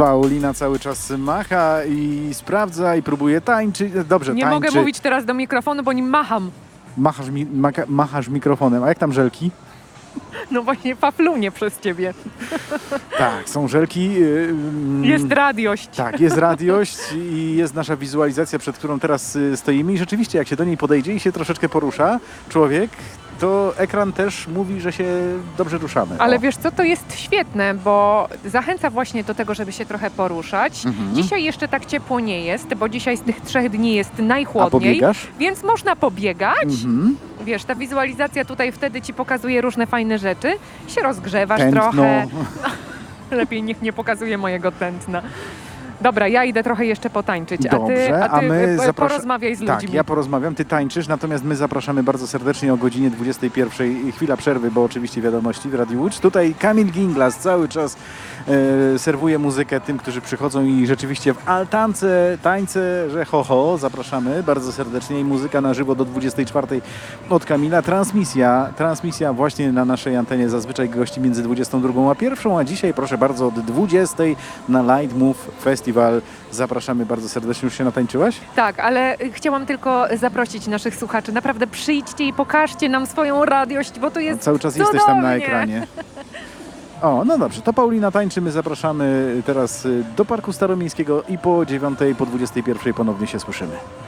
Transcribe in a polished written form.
Paulina cały czas macha i sprawdza i próbuje tańczyć. Dobrze, Nie tańczy. mogę mówić teraz do mikrofonu, bo nim macham. Machasz mikrofonem. A jak tam żelki? No właśnie paflunie przez ciebie. Tak, są żelki. Jest radiość. Tak, jest radiość i jest nasza wizualizacja, przed którą teraz stoimy i rzeczywiście jak się do niej podejdzie i się troszeczkę porusza człowiek, to ekran też mówi, że się dobrze ruszamy. Ale wiesz co, to jest świetne, bo zachęca właśnie do tego, żeby się trochę poruszać. Dzisiaj jeszcze tak ciepło nie jest, bo dzisiaj z tych 3 dni jest A najchłodniej. pobiegasz? Więc można pobiegać. Wiesz, ta wizualizacja tutaj wtedy ci pokazuje różne fajne rzeczy. Się rozgrzewasz Tętno. trochę. Lepiej niech nie pokazuje mojego tętna. Dobra, ja idę trochę jeszcze potańczyć, Dobrze, a ty my porozmawiaj z ludźmi. Tak, ja porozmawiam, ty tańczysz, natomiast my zapraszamy bardzo serdecznie o godzinie 21. Chwila przerwy, bo oczywiście wiadomości w Radiu Łódź. Tutaj Kamil Ginglas cały czas serwuje muzykę tym, którzy przychodzą i rzeczywiście w altance, tańce, że ho, zapraszamy bardzo serdecznie i muzyka na żywo do 24 od Kamila. Transmisja właśnie na naszej antenie zazwyczaj gości między 22 a 1, a dzisiaj proszę bardzo od 20 na Light Move Festival. Zapraszamy bardzo serdecznie. Już się natańczyłaś? Tak, ale chciałam tylko zaprosić naszych słuchaczy. Naprawdę przyjdźcie i pokażcie nam swoją radiość, bo to jest Cały czas cudownie. jesteś tam na ekranie. O, no dobrze, to Paulina tańczy, my zapraszamy teraz do Parku Staromiejskiego i po 9, po 21 ponownie się słyszymy.